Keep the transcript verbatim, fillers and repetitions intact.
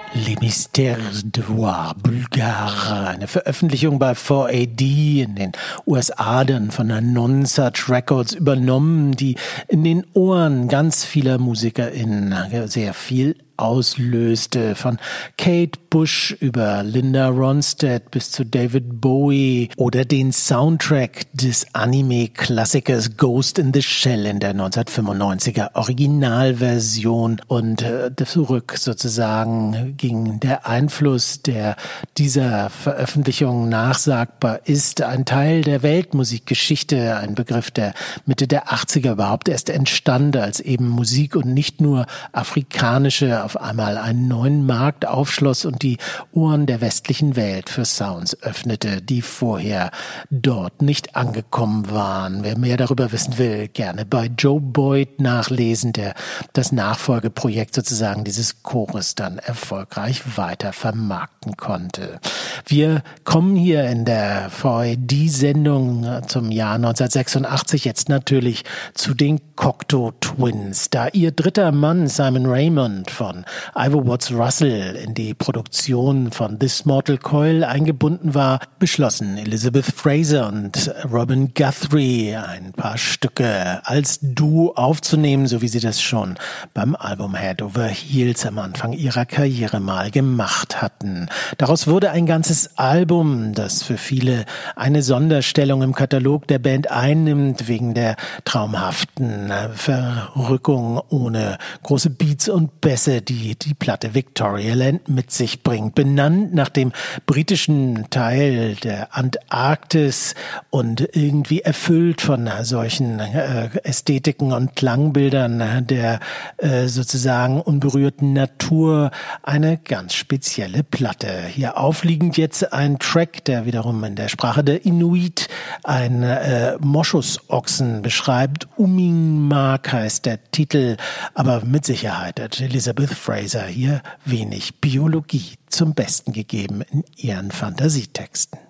Les Mystères de Voir Bulgare, eine Veröffentlichung bei vier A D in den U S A, dann von der Nonsuch Records übernommen, die in den Ohren ganz vieler MusikerInnen sehr viel auslöste. Von Kate Bush über Linda Ronstadt bis zu David Bowie oder den Soundtrack des Anime-Klassikers Ghost in the Shell in der neunzehnhundertfünfundneunziger Originalversion. Und äh, zurück sozusagen ging der Einfluss, der dieser Veröffentlichung nachsagbar ist, ein Teil der Weltmusikgeschichte, ein Begriff, der Mitte der achtziger überhaupt erst entstand, als eben Musik und nicht nur afrikanische auf einmal einen neuen Markt aufschloss und die Ohren der westlichen Welt für Sounds öffnete, die vorher dort nicht angekommen waren. Wer mehr darüber wissen will, gerne bei Joe Boyd nachlesen, der das Nachfolgeprojekt sozusagen dieses Chores dann erfolgreich weiter vermarkten konnte. Wir kommen hier in der V A D-Sendung zum Jahr neunzehnhundertsechsundachtzig jetzt natürlich zu den Cocteau Twins. Da ihr dritter Mann Simon Raymond von Ivor Watts Russell in die Produktion von This Mortal Coil eingebunden war, beschlossen Elizabeth Fraser und Robin Guthrie ein paar Stücke als Duo aufzunehmen, so wie sie das schon beim Album Head Over Heels am Anfang ihrer Karriere mal gemacht hatten. Daraus wurde ein ganzes Album, das für viele eine Sonderstellung im Katalog der Band einnimmt, wegen der traumhaften Verrückung ohne große Beats und Bässe, die die Platte Victoria Land mit sich bringt. Benannt nach dem britischen Teil der Antarktis und irgendwie erfüllt von solchen äh, Ästhetiken und Klangbildern der äh, sozusagen unberührten Natur, eine ganz spezielle Platte. Hier aufliegend jetzt ein Track, der wiederum in der Sprache der Inuit ein äh, Moschusochsen beschreibt. Umingmak heißt der Titel, aber mit Sicherheit hat Elizabeth Fraser hier wenig Biologie zum Besten gegeben in ihren Fantasietexten.